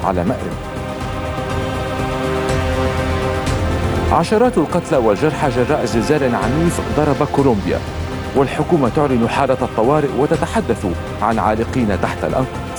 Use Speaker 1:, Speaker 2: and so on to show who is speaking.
Speaker 1: على مأرب. عشرات القتلى والجرحى جراء زلزال عنيف ضرب كولومبيا، والحكومة تعلن حالة الطوارئ وتتحدث عن عالقين تحت الأنقاض.